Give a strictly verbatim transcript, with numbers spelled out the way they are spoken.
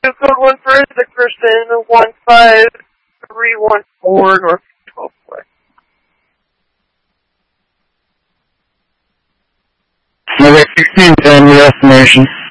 code one for Isaac Person, one five three one four North twelve Way. November sixteen ten, your estimation.